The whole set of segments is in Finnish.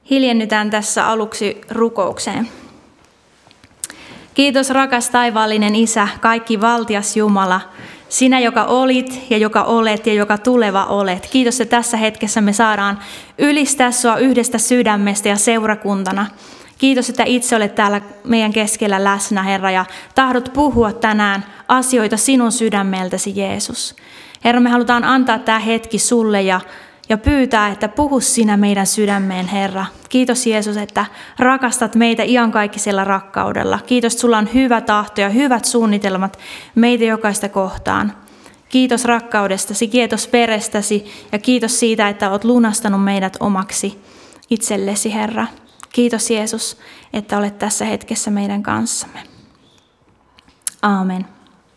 Hiljennytään tässä aluksi rukoukseen. Kiitos rakas taivaallinen Isä, kaikki valtias Jumala, sinä joka olit ja joka olet ja joka tuleva olet. Kiitos, että tässä hetkessä me saadaan ylistää sua yhdestä sydämestä ja seurakuntana. Kiitos, että itse olet täällä meidän keskellä läsnä, Herra, ja tahdot puhua tänään asioita sinun sydämeltäsi, Jeesus. Herra, me halutaan antaa tämä hetki sulle ja pyytää, että puhu sinä meidän sydämeen, Herra. Kiitos Jeesus, että rakastat meitä iankaikkisella rakkaudella. Kiitos, että sulla on hyvä tahto ja hyvät suunnitelmat meitä jokaista kohtaan. Kiitos rakkaudestasi, kiitos verestäsi ja kiitos siitä, että olet lunastanut meidät omaksi itsellesi, Herra. Kiitos Jeesus, että olet tässä hetkessä meidän kanssamme. Aamen.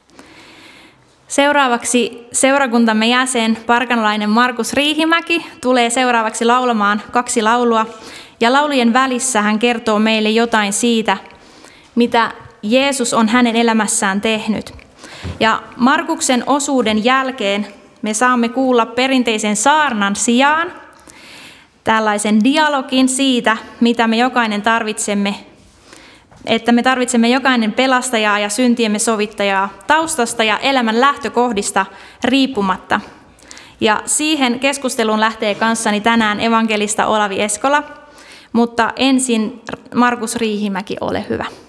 Seuraavaksi seurakuntamme jäsen, parkanolainen Markus Riihimäki, tulee seuraavaksi laulamaan 2 laulua. Ja laulujen välissä hän kertoo meille jotain siitä, mitä Jeesus on hänen elämässään tehnyt. Ja Markuksen osuuden jälkeen me saamme kuulla perinteisen saarnan sijaan tällaisen dialogin siitä, mitä me jokainen tarvitsemme. Että me tarvitsemme jokainen pelastajaa ja syntiemme sovittajaa taustasta ja elämän lähtökohdista riippumatta. Ja siihen keskusteluun lähtee kanssani tänään evankelista Olavi Eskola, mutta ensin Markus Riihimäki, ole hyvä.